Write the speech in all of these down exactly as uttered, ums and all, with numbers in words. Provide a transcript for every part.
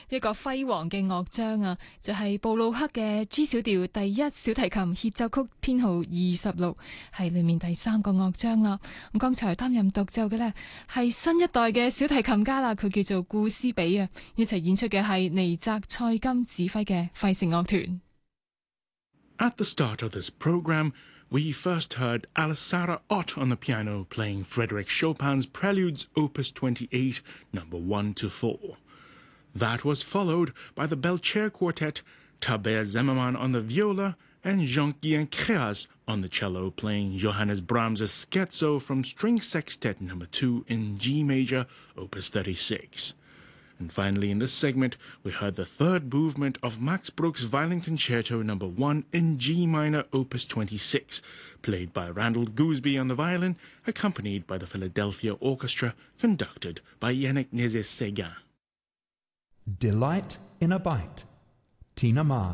一個輝煌嘅樂章啊，就係、是、布魯克嘅 G 小調第一小提琴協奏曲編號二十六，係裏面第三個樂章啦。咁剛才擔任獨奏嘅呢，係新一代嘅小提琴家啦，佢叫做顧斯比啊，一齊演出嘅係尼澤塞金指揮嘅費城樂團。 At the start of this program, we first heard Alessandra Ott on the piano playing Frédéric Chopin's Preludes Opus twenty-eight, number one to four. That was followed by the Belcher Quartet, Tabea Zimmermann on the viola, and Jean-Guyen Créaz on the cello playing Johannes Brahms' Scherzo from String Sextet number two in G major, Opus thirty-six. And finally, in this segment, we heard the third movement of Max Bruch's Violin Concerto number one in G minor, Opus twenty-six, played by Randall Gooseby on the violin, accompanied by the Philadelphia Orchestra, conducted by Yannick Nézet-Séguin. Delight in a Bite, Tina Ma.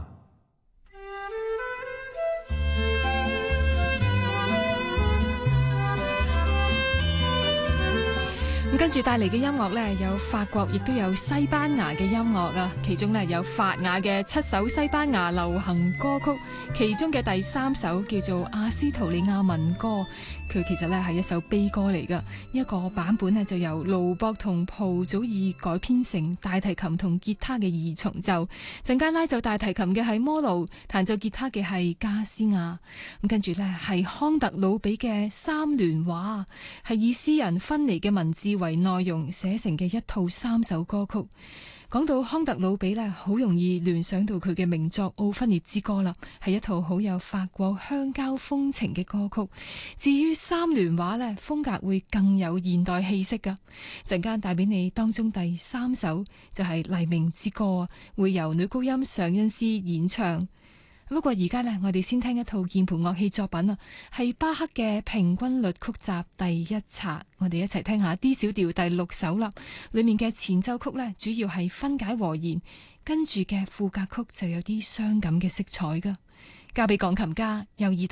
咁跟住帶嚟嘅音樂呢，有法國亦都有西班牙嘅音樂啊，其中呢，有法雅嘅七首西班牙流行歌曲，其中嘅第三首叫做《阿斯圖里亞民歌》，佢其實呢係一首悲歌嚟噶，一個版本呢，就由盧博同蒲祖爾改編成大提琴同吉他嘅二重奏，陣間拉奏大提琴嘅係摩盧，彈奏吉他嘅係加斯亞，咁跟住呢，係康特魯比嘅三聯畫，係以詩人分離嘅文字為內容寫成嘅一套三首歌曲。講到康特魯比呢，好容易聯想到佢嘅名作《奧芬涅之歌》啦，係一套好有法國鄉郊風情嘅歌曲。至於三聯畫呢，風格會更有現代氣息噶。陣間帶俾你當中第三首就係《黎明之歌》啊，會由女高音尚恩斯演唱。不過而家呢，我哋先聽一套鍵盤樂器作品啊，係巴赫嘅平均律曲集第一冊，我哋一齊聽下 D 小調第六首啦。裏面嘅前奏曲呢，主要係分解和弦，跟住嘅副歌曲就有啲傷感嘅色彩噶。交俾鋼琴家右耳